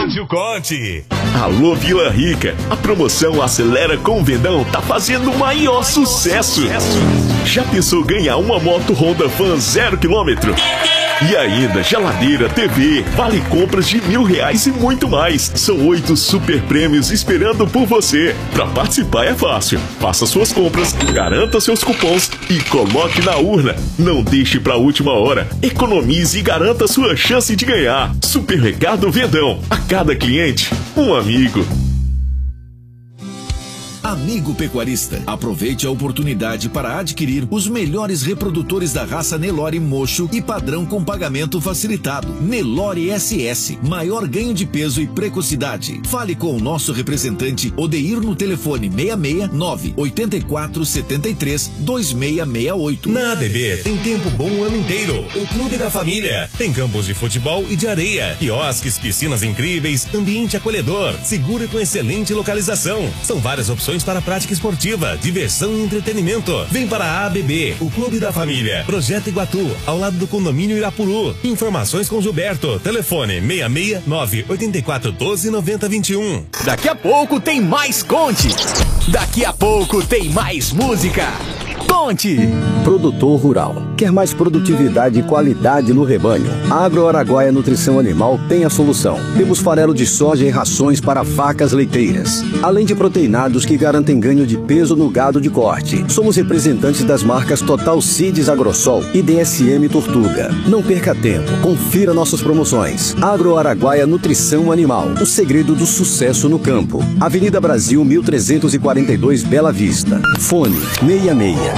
Rádio Conte. Alô Vila Rica, a promoção Acelera com o Vendão tá fazendo o maior sucesso. Já pensou ganhar uma moto Honda Fan 0 km? E ainda, geladeira, TV, vale compras de R$1.000 e muito mais. São 8 super prêmios esperando por você. Pra participar é fácil. Faça suas compras, garanta seus cupons e coloque na urna. Não deixe pra última hora. Economize e garanta sua chance de ganhar. Supermercado Vendão. A cada cliente, um amigo. Amigo pecuarista, aproveite a oportunidade para adquirir os melhores reprodutores da raça Nelore Mocho e padrão com pagamento facilitado. Nelore SS, maior ganho de peso e precocidade. Fale com o nosso representante Odeir no telefone 669 8473 2668. Na ABB tem tempo bom o ano inteiro. O Clube da Família tem campos de futebol e de areia, quiosques, piscinas incríveis, ambiente acolhedor, seguro e com excelente localização. São várias opções para a prática esportiva, diversão e entretenimento. Vem para a ABB, o Clube da Família, Projeto Iguatu, ao lado do condomínio Irapuru. Informações com Gilberto, telefone 669 8412 9021. Daqui a pouco tem mais Conte. Daqui a pouco tem mais música. Conte! Produtor rural. Quer mais produtividade e qualidade no rebanho? A Agro Araguaia Nutrição Animal tem a solução. Temos farelo de soja e rações para vacas leiteiras, além de proteinados que garantem ganho de peso no gado de corte. Somos representantes das marcas Total Seeds Agrosol e DSM Tortuga. Não perca tempo, confira nossas promoções. Agro Araguaia Nutrição Animal, o segredo do sucesso no campo. Avenida Brasil 1342, Bela Vista. Fone 66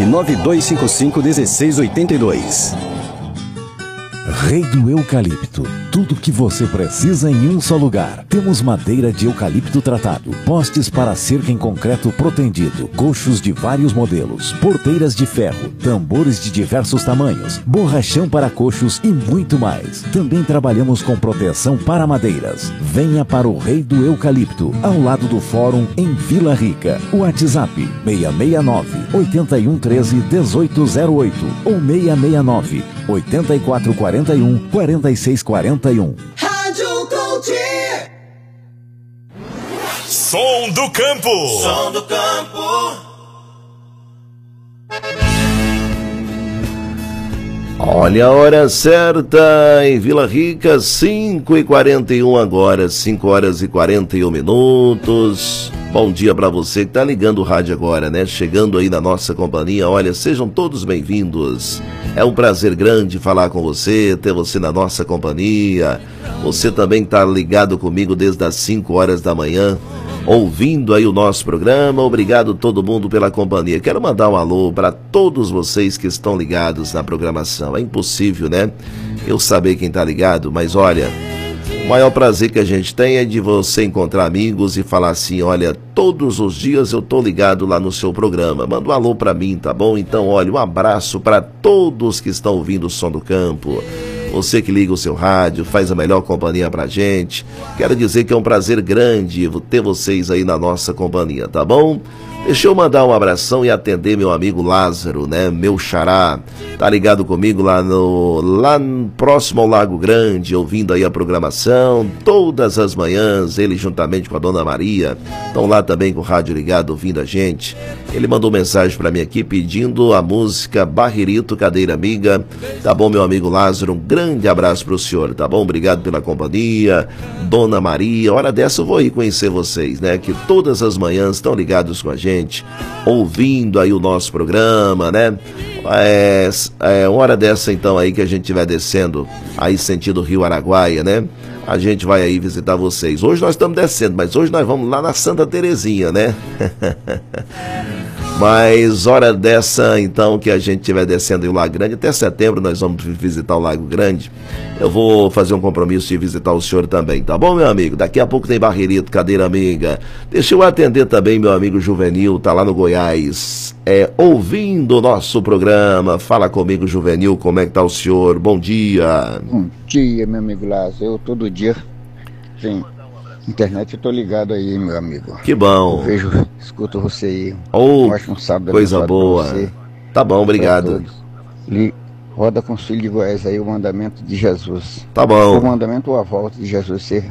992551682. Rei do Eucalipto. Tudo que você precisa em um só lugar. Temos madeira de eucalipto tratado, postes para cerca em concreto protendido, coxos de vários modelos, porteiras de ferro, tambores de diversos tamanhos, borrachão para coxos e muito mais. Também trabalhamos com proteção para madeiras. Venha para o Rei do Eucalipto, ao lado do Fórum em Vila Rica. WhatsApp 669 8113 1808 ou 669 8441 4641. Rádio Conte. Som do Campo. Som do Campo. Olha a hora certa em Vila Rica, 5h41 agora, 5h41. Bom dia para você que tá ligando o rádio agora, né? Chegando aí na nossa companhia, olha, sejam todos bem-vindos. É um prazer grande falar com você, ter você na nossa companhia. Você também tá ligado comigo desde as 5 horas da manhã, ouvindo aí o nosso programa. Obrigado todo mundo pela companhia. Quero mandar um alô para todos vocês que estão ligados na programação. É impossível, né? Eu saber quem tá ligado, mas olha, o maior prazer que a gente tem é de você encontrar amigos e falar assim, olha, todos os dias eu tô ligado lá no seu programa. Manda um alô pra mim, tá bom? Então, olha, um abraço para todos que estão ouvindo o Som do Campo. Você que liga o seu rádio, faz a melhor companhia pra gente. Quero dizer que é um prazer grande ter vocês aí na nossa companhia, tá bom? Deixa eu mandar um abração e atender meu amigo Lázaro, né? Meu xará, tá ligado comigo lá próximo ao Lago Grande, ouvindo aí a programação, todas as manhãs, ele juntamente com a Dona Maria, estão lá também com o rádio ligado, ouvindo a gente. Ele mandou mensagem pra mim aqui pedindo a música Barreirito, Cadeira Amiga. Tá bom, meu amigo Lázaro? Um grande abraço pro senhor, tá bom? Obrigado pela companhia. Dona Maria, hora dessa eu vou ir conhecer vocês, né? Que todas as manhãs estão ligados com a gente, ouvindo aí o nosso programa, né? Uma hora dessa então aí que a gente estiver descendo aí sentido Rio Araguaia, né? A gente vai aí visitar vocês. Hoje nós estamos descendo, mas hoje nós vamos lá na Santa Terezinha, né? Mas hora dessa então que a gente estiver descendo em o Lago Grande, até setembro nós vamos visitar o Lago Grande. Eu vou fazer um compromisso de visitar o senhor também, tá bom, meu amigo? Daqui a pouco tem Barreirito, Cadeira Amiga. Deixa eu atender também meu amigo Juvenil, tá lá no Goiás, ouvindo o nosso programa. Fala comigo, Juvenil, como é que tá o senhor? Bom dia. Bom dia, meu amigo Lázaro. Eu todo dia, sim, internet eu tô ligado aí, meu amigo. Que bom. Eu vejo, escuto você aí. Oh, um ótimo sábado. Coisa boa. Tá bom, obrigado. Roda com os filhos de Goiás aí o mandamento de Jesus. Tá bom. O mandamento ou a volta de Jesus ser